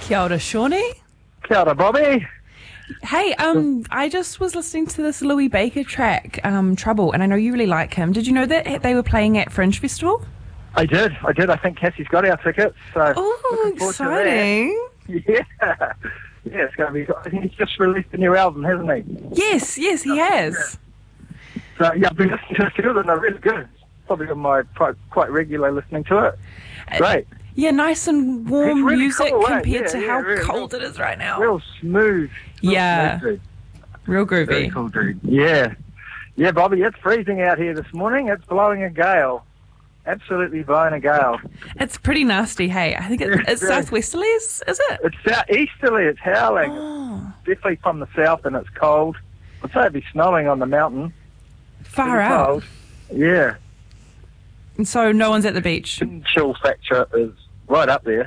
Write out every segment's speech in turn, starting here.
Kia ora, Shawnee. Kia ora, Bobby. Hey, I just was listening to this Louis Baker track, Trouble, and I know you really like him. Did you know that they were playing at Fringe Festival? I did. I think Cassie's got our tickets. So oh, exciting. Yeah. Yeah, it's going to be... He's just released a new album, hasn't he? Yes, he has. So, yeah, I've been listening to a few of them. They're really good. Probably on my quite regular listening to it. Great. Yeah, nice and warm really music cool, compared to how real cold it is right now. Real smooth. Yeah. Smooth, real groovy. Very cool, dude. Yeah. Yeah, Bobby, it's freezing out here this morning. It's blowing a gale. Absolutely blowing a gale. It's pretty nasty, hey. I think it's southwesterly, is it? It's southeasterly. It's howling. Oh. It's definitely from the south and it's cold. I'd say it'd be snowing on the mountain. Far out. Cold. Yeah. And so no one's at the beach. Chill factor is right up there.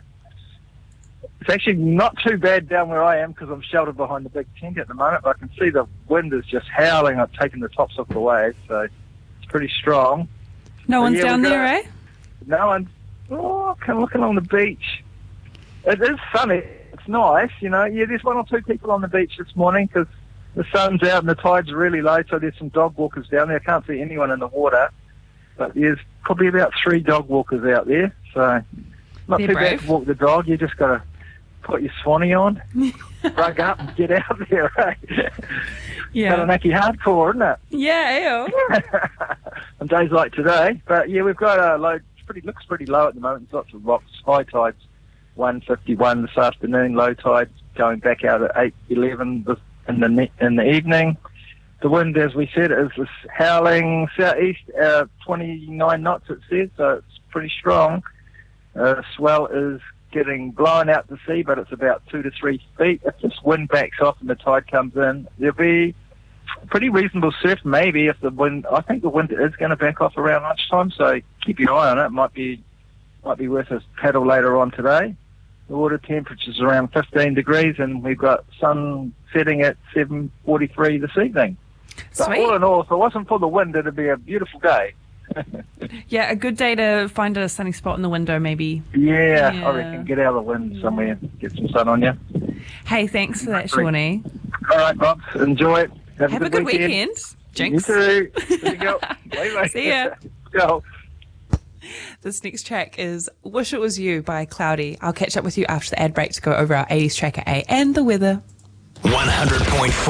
It's actually not too bad down where I am because I'm sheltered behind the big tent at the moment, but I can see the wind is just howling. I've taken the tops off the waves, so it's pretty strong. No one's down there, eh? No one. Oh, I'm looking along the beach. It is sunny. It's nice, you know. Yeah, there's one or two people on the beach this morning because the sun's out and the tide's really low, so there's some dog walkers down there. I can't see anyone in the water, but there's probably about 3 dog walkers out there, so not They're too brave. bad to walk the dog. You just got to put your swanny on, rug up and get out there, right? Yeah. Taranaki hardcore, isn't it? Yeah, ew. On days like today. But yeah, we've got a low, looks pretty low at the moment. There's lots of rocks. High tide's 1:51 this afternoon. Low tide's going back out at 8:11 in the evening. The wind, as we said, is this howling southeast, 29 knots it says, so it's pretty strong. Swell is getting blown out to sea, but it's about 2 to 3 feet. If this wind backs off and the tide comes in, there'll be pretty reasonable surf maybe if the wind... I think the wind is going to back off around lunchtime, so keep your eye on it. Might be worth a paddle later on today. The water temperature's around 15 degrees and we've got sun setting at 7:43 this evening. So Sweet. all in all, if it wasn't for the wind, it'd be a beautiful day. Yeah, a good day to find a sunny spot in the window, maybe. Yeah, Yeah. I reckon get out of the wind somewhere and get some sun on you. Hey, thanks for that, Shawnee. All right, Bobs, enjoy it. Have a good weekend. Jinx. You too. There you go. Bye-bye. See ya. Ciao. This next track is Wish It Was You by Cloudy. I'll catch up with you after the ad break to go over our 80s tracker A and the weather. 100.4